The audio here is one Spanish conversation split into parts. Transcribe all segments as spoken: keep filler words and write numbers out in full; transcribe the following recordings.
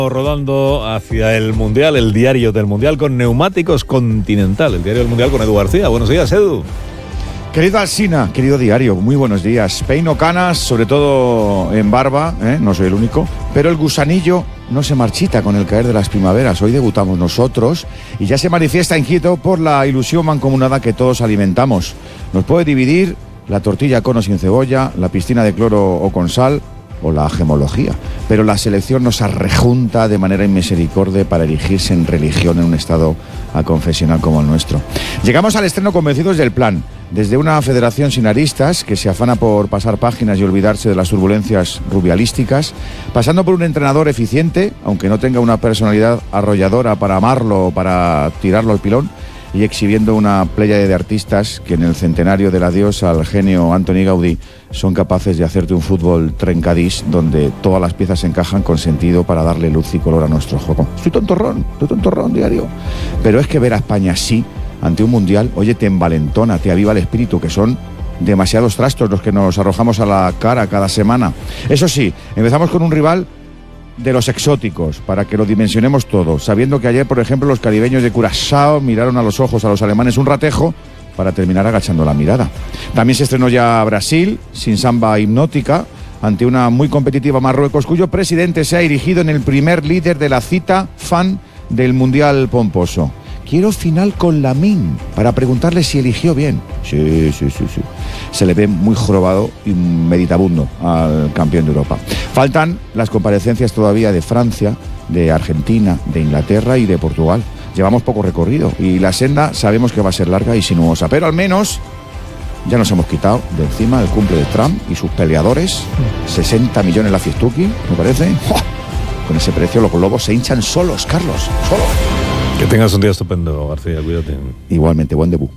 Rodando hacia el Mundial, el diario del Mundial con Neumáticos Continental, el diario del Mundial con Edu García. Buenos días, Edu. Querido Alsina, querido diario, muy buenos días. Peino canas, sobre todo en barba, ¿eh? No soy el único, pero el gusanillo no se marchita con el caer de las primaveras. Hoy debutamos nosotros y ya se manifiesta inquieto por la ilusión mancomunada que todos alimentamos. Nos puede dividir la tortilla con o sin cebolla, la piscina de cloro o con sal, o la gemología, pero la selección nos arrejunta de manera inmisericordia para erigirse en religión en un estado aconfesional como el nuestro. Llegamos al estreno convencidos del plan, desde una federación sin aristas que se afana por pasar páginas y olvidarse de las turbulencias rubialísticas, pasando por un entrenador eficiente, aunque no tenga una personalidad arrolladora para amarlo o para tirarlo al pilón, y exhibiendo una pléyade de artistas que en el centenario del adiós al genio Antoni Gaudí son capaces de hacerte un fútbol trencadís donde todas las piezas encajan con sentido para darle luz y color a nuestro juego. Estoy tontorrón, estoy tontorrón, diario. Pero es que ver a España así, ante un mundial, oye, te envalentona, te aviva el espíritu, que son demasiados trastos los que nos arrojamos a la cara cada semana. Eso sí, empezamos con un rival de los exóticos, para que lo dimensionemos todo, sabiendo que ayer, por ejemplo, los caribeños de Curazao miraron a los ojos a los alemanes un ratejo para terminar agachando la mirada. También se estrenó ya Brasil, sin samba hipnótica, ante una muy competitiva Marruecos, cuyo presidente se ha erigido en el primer líder de la cita fan del Mundial pomposo. Quiero final con Lamine, para preguntarle si eligió bien. Sí, sí, sí, sí. Se le ve muy jorobado y meditabundo al campeón de Europa. Faltan las comparecencias todavía de Francia, de Argentina, de Inglaterra y de Portugal. Llevamos poco recorrido y la senda sabemos que va a ser larga y sinuosa, pero al menos ya nos hemos quitado de encima el cumple de Trump y sus peleadores. sesenta millones la fiestuki, me parece. ¡Oh! Con ese precio los globos se hinchan solos, Carlos, solos. Que tengas un día estupendo, García, cuídate. Igualmente, buen debut.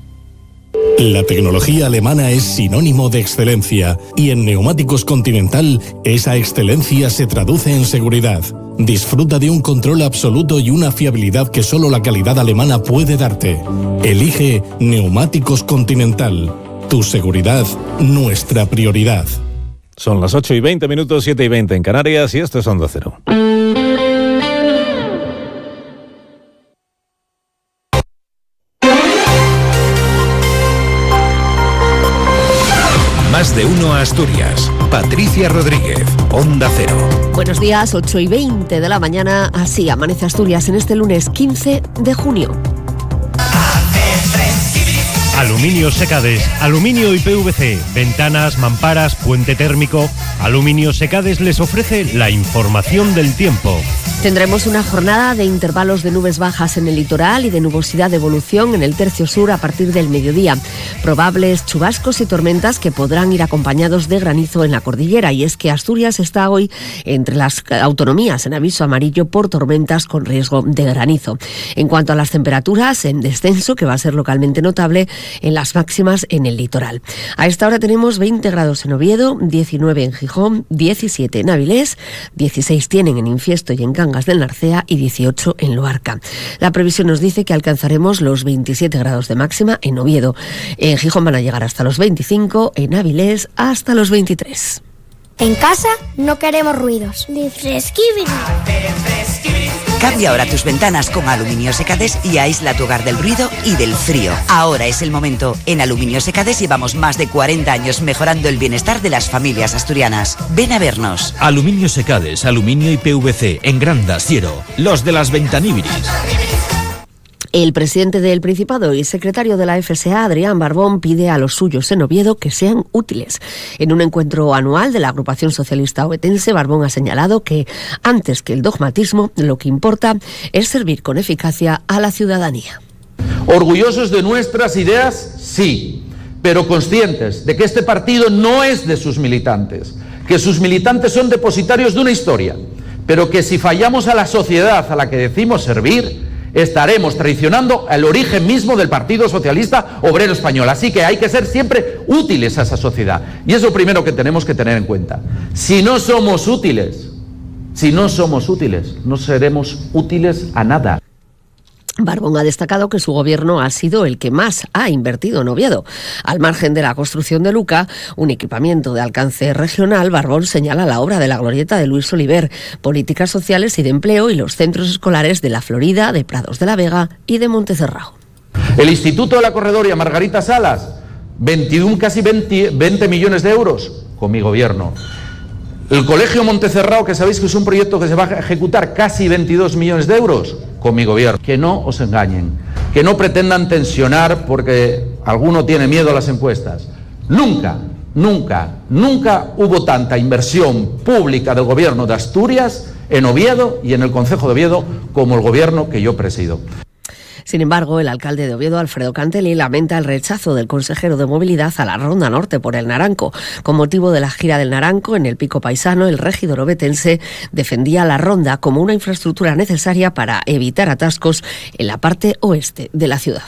La tecnología alemana es sinónimo de excelencia y en Neumáticos Continental esa excelencia se traduce en seguridad. Disfruta de un control absoluto y una fiabilidad que solo la calidad alemana puede darte. Elige Neumáticos Continental. Tu seguridad, nuestra prioridad. Son las ocho y veinte minutos, siete y veinte en Canarias y esto es Onda Cero. Más de uno a Asturias. Patricia Rodríguez, Onda Cero. Buenos días, ocho y veinte de la mañana. Así amanece Asturias en este lunes quince de junio. Aluminio Secades, aluminio y P V C, ventanas, mamparas, puente térmico. Aluminio Secades les ofrece la información del tiempo. Tendremos una jornada de intervalos de nubes bajas en el litoral y de nubosidad de evolución en el tercio sur a partir del mediodía. Probables chubascos y tormentas que podrán ir acompañados de granizo en la cordillera. Y es que Asturias está hoy entre las autonomías en aviso amarillo por tormentas con riesgo de granizo. En cuanto a las temperaturas, en descenso, que va a ser localmente notable en las máximas en el litoral. A esta hora tenemos veinte grados en Oviedo, diecinueve en Gijón, diecisiete en Avilés, dieciséis tienen en Infiesto y en Cangas del Narcea y dieciocho en Luarca. La previsión nos dice que alcanzaremos los veintisiete grados de máxima en Oviedo. En Gijón van a llegar hasta los veinticinco, en Avilés hasta los veintitrés. En casa no queremos ruidos. Cambia ahora tus ventanas con Aluminio Secades y aísla tu hogar del ruido y del frío. Ahora es el momento. En Aluminio Secades llevamos más de cuarenta años mejorando el bienestar de las familias asturianas. Ven a vernos. Aluminio Secades, aluminio y P V C, en Granda, Siero. Los de las ventaníbiris. El presidente del Principado y secretario de la F S A, Adrián Barbón, pide a los suyos en Oviedo que sean útiles. En un encuentro anual de la agrupación socialista ovetense, Barbón ha señalado que, antes que el dogmatismo, lo que importa es servir con eficacia a la ciudadanía. Orgullosos de nuestras ideas, sí, pero conscientes de que este partido no es de sus militantes, que sus militantes son depositarios de una historia, pero que si fallamos a la sociedad a la que decimos servir, estaremos traicionando el origen mismo del Partido Socialista Obrero Español. Así que hay que ser siempre útiles a esa sociedad. Y es lo primero que tenemos que tener en cuenta. Si no somos útiles, si no somos útiles, no seremos útiles a nada. Barbón ha destacado que su gobierno ha sido el que más ha invertido en Oviedo. Al margen de la construcción de Luca, un equipamiento de alcance regional, Barbón señala la obra de la glorieta de Luis Oliver, políticas sociales y de empleo y los centros escolares de La Florida, de Prados de la Vega y de Montecerrao. El Instituto de la Corredoria Margarita Salas, veintiuno, casi veinte, veinte millones de euros con mi gobierno. El Colegio Montecerrao, que sabéis que es un proyecto que se va a ejecutar, casi veintidós millones de euros con mi gobierno. Que no os engañen, que no pretendan tensionar porque alguno tiene miedo a las encuestas. Nunca, nunca, nunca hubo tanta inversión pública del gobierno de Asturias en Oviedo y en el concejo de Oviedo como el gobierno que yo presido. Sin embargo, el alcalde de Oviedo, Alfredo Cantelli, lamenta el rechazo del consejero de Movilidad a la Ronda Norte por el Naranco. Con motivo de la gira del Naranco en el Pico Paisano, el regidor ovetense defendía la Ronda como una infraestructura necesaria para evitar atascos en la parte oeste de la ciudad.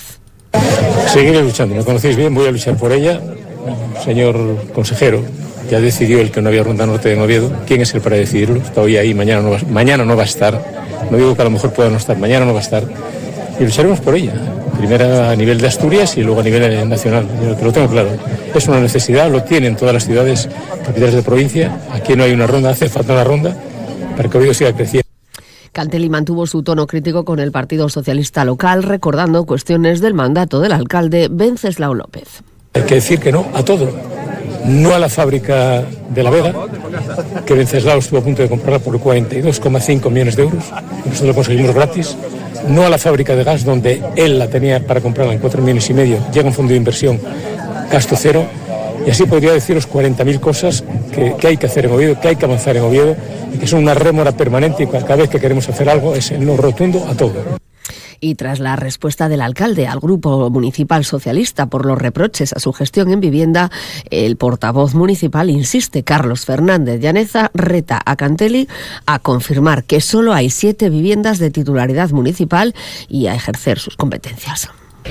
Seguiré luchando, me conocéis bien, voy a luchar por ella. Señor consejero, ya decidió el que no había Ronda Norte en Oviedo. ¿Quién es él para decidirlo? Está hoy ahí, mañana no va, mañana no va a estar. No digo que a lo mejor pueda no estar, mañana no va a estar. Y lucharemos por ella, primero a nivel de Asturias y luego a nivel nacional. Yo te lo tengo claro. Es una necesidad, lo tienen todas las ciudades capitales de provincia. Aquí no hay una ronda, hace falta una ronda para que Oviedo siga creciendo. Cantelli mantuvo su tono crítico con el Partido Socialista local, recordando cuestiones del mandato del alcalde Venceslao López. Hay que decir que no a todo. No a la fábrica de La Vega, que Venceslao estuvo a punto de comprarla por cuarenta y dos coma cinco millones de euros. Nosotros lo conseguimos gratis. No a la fábrica de gas, donde él la tenía para comprarla en cuatro millones y medio. Llega un fondo de inversión, gasto cero. Y así podría deciros cuarenta mil cosas que, que hay que hacer en Oviedo, que hay que avanzar en Oviedo, y que son una rémora permanente y cada vez que queremos hacer algo es el no rotundo a todo. Y tras la respuesta del alcalde al Grupo Municipal Socialista por los reproches a su gestión en vivienda, el portavoz municipal insiste. Carlos Fernández Llaneza reta a Cantelli a confirmar que solo hay siete viviendas de titularidad municipal y a ejercer sus competencias.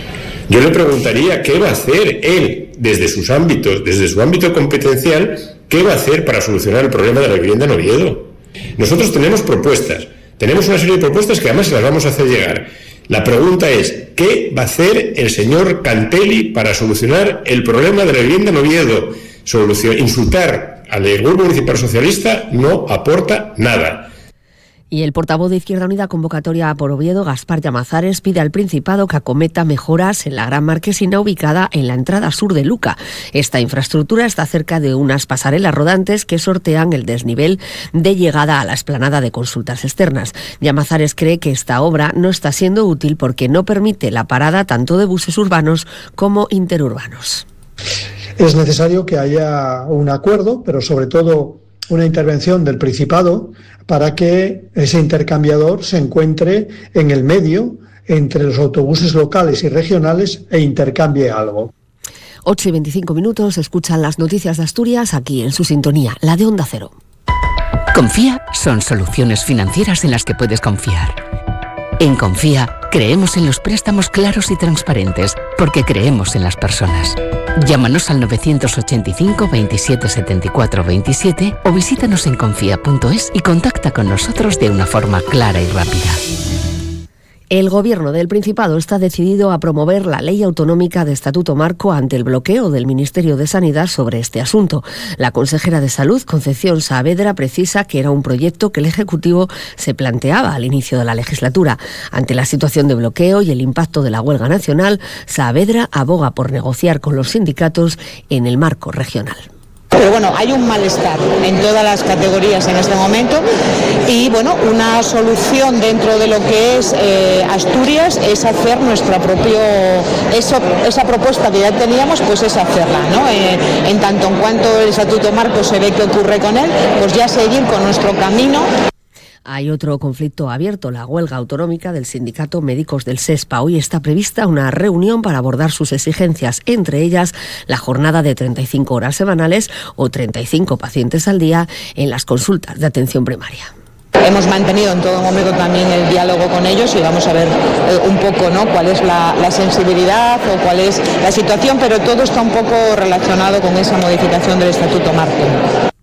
Yo le preguntaría qué va a hacer él desde sus ámbitos, desde su ámbito competencial, qué va a hacer para solucionar el problema de la vivienda en Oviedo. Nosotros tenemos propuestas, tenemos una serie de propuestas que además se las vamos a hacer llegar. La pregunta es, ¿qué va a hacer el señor Cantelli para solucionar el problema de la vivienda en Oviedo? Solución, insultar al Grupo Municipal Socialista no aporta nada. Y el portavoz de Izquierda Unida, convocatoria por Oviedo, Gaspar Llamazares, pide al Principado que acometa mejoras en la Gran Marquesina ubicada en la entrada sur de Luca. Esta infraestructura está cerca de unas pasarelas rodantes que sortean el desnivel de llegada a la explanada de consultas externas. Llamazares cree que esta obra no está siendo útil porque no permite la parada tanto de buses urbanos como interurbanos. Es necesario que haya un acuerdo, pero sobre todo una intervención del Principado para que ese intercambiador se encuentre en el medio entre los autobuses locales y regionales e intercambie algo. ocho y veinticinco minutos, escuchan las noticias de Asturias aquí en su sintonía, la de Onda Cero. Confía son soluciones financieras en las que puedes confiar. En Confía creemos en los préstamos claros y transparentes porque creemos en las personas. Llámanos al novecientos ochenta y cinco, veintisiete, setenta y cuatro, veintisiete o visítanos en confía punto es y contacta con nosotros de una forma clara y rápida. El Gobierno del Principado está decidido a promover la ley autonómica de Estatuto Marco ante el bloqueo del Ministerio de Sanidad sobre este asunto. La consejera de Salud, Concepción Saavedra, precisa que era un proyecto que el Ejecutivo se planteaba al inicio de la legislatura. Ante la situación de bloqueo y el impacto de la huelga nacional, Saavedra aboga por negociar con los sindicatos en el marco regional. Pero bueno, hay un malestar en todas las categorías en este momento y bueno, una solución dentro de lo que es eh, Asturias es hacer nuestra propia, eso, esa propuesta que ya teníamos, pues es hacerla, ¿no? Eh, en tanto en cuanto el Estatuto Marco se ve qué ocurre con él, pues ya seguir con nuestro camino. Hay otro conflicto abierto, la huelga autonómica del Sindicato Médicos del SESPA. Hoy está prevista una reunión para abordar sus exigencias, entre ellas la jornada de treinta y cinco horas semanales o treinta y cinco pacientes al día en las consultas de atención primaria. Hemos mantenido en todo momento también el diálogo con ellos y vamos a ver eh, un poco, ¿no?, cuál es la, la sensibilidad o cuál es la situación, pero todo está un poco relacionado con esa modificación del Estatuto Marco.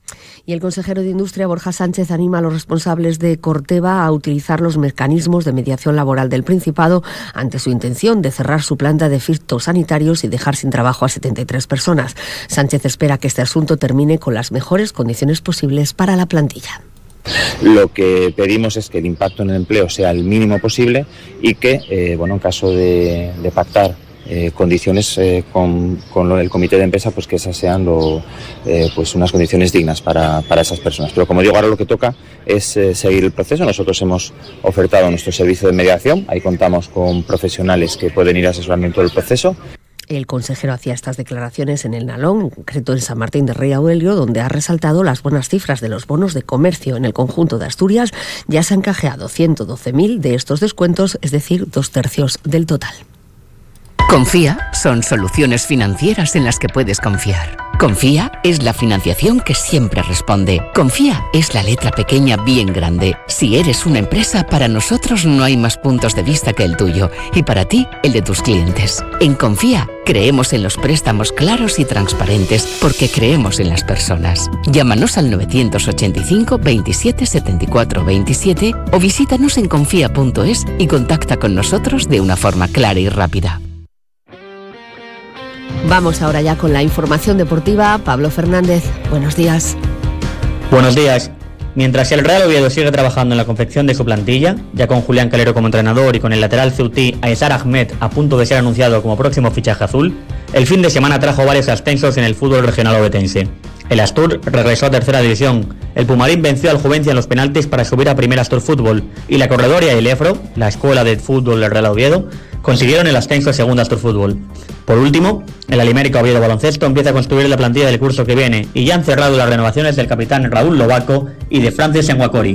Y el consejero de Industria, Borja Sánchez, anima a los responsables de Corteva a utilizar los mecanismos de mediación laboral del Principado ante su intención de cerrar su planta de fitosanitarios y dejar sin trabajo a setenta y tres personas. Sánchez espera que este asunto termine con las mejores condiciones posibles para la plantilla. Lo que pedimos es que el impacto en el empleo sea el mínimo posible y que, eh, bueno, en caso de, de pactar Eh, condiciones eh, con, con lo del comité de empresa, pues que esas sean lo, eh, pues unas condiciones dignas para, para esas personas. Pero como digo, ahora lo que toca es eh, seguir el proceso. Nosotros hemos ofertado nuestro servicio de mediación, ahí contamos con profesionales que pueden ir a asesoramiento del proceso. El consejero hacía estas declaraciones en el Nalón, en concreto en San Martín de Rey Aurelio, donde ha resaltado las buenas cifras de los bonos de comercio. En el conjunto de Asturias ya se han canjeado ciento doce mil de estos descuentos, es decir, dos tercios del total. Confía son soluciones financieras en las que puedes confiar. Confía es la financiación que siempre responde. Confía es la letra pequeña bien grande. Si eres una empresa, para nosotros no hay más puntos de vista que el tuyo y para ti el de tus clientes. En Confía creemos en los préstamos claros y transparentes porque creemos en las personas. Llámanos al novecientos ochenta y cinco veintisiete setenta y cuatro veintisiete o visítanos en confía punto es y contacta con nosotros de una forma clara y rápida. Vamos ahora ya con la información deportiva. Pablo Fernández, buenos días. Buenos días. Mientras el Real Oviedo sigue trabajando en la confección de su plantilla, ya con Julián Calero como entrenador y con el lateral ceutí Aysar Ahmed a punto de ser anunciado como próximo fichaje azul, el fin de semana trajo varios ascensos en el fútbol regional obetense. El Astur regresó a tercera división, el Pumarín venció al Juvencia en los penaltis para subir a primera Astur Fútbol y la Corredoria y el Efro, la escuela de fútbol del Real Oviedo, consiguieron el ascenso a segunda Astur Fútbol. Por último, el Alimérica Oviedo Baloncesto empieza a construir la plantilla del curso que viene y ya han cerrado las renovaciones del capitán Raúl Lobaco y de Francis Enguacori.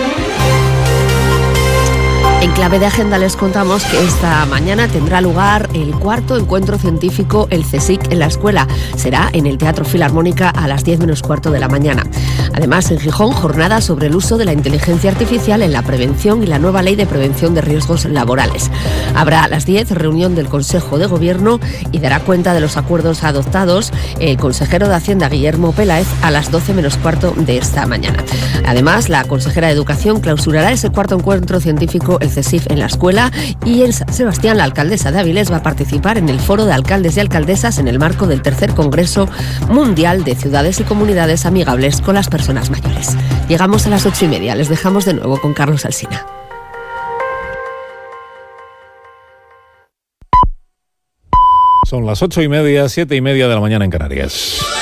En clave de agenda les contamos que esta mañana tendrá lugar el cuarto encuentro científico, el CSIC, en la escuela. Será en el Teatro Filarmónica a las diez menos cuarto de la mañana. Además, en Gijón, jornada sobre el uso de la inteligencia artificial en la prevención y la nueva ley de prevención de riesgos laborales. Habrá a las diez reunión del Consejo de Gobierno y dará cuenta de los acuerdos adoptados el consejero de Hacienda, Guillermo Peláez, a las doce menos cuarto de esta mañana. Además, la consejera de Educación clausurará ese cuarto encuentro científico, el CSIF, en la escuela, y en San Sebastián la alcaldesa de Avilés va a participar en el foro de alcaldes y alcaldesas en el marco del tercer Congreso Mundial de Ciudades y Comunidades Amigables con las Personas Mayores. Llegamos a las ocho y media, les dejamos de nuevo con Carlos Alsina. Son las ocho y media, siete y media de la mañana en Canarias.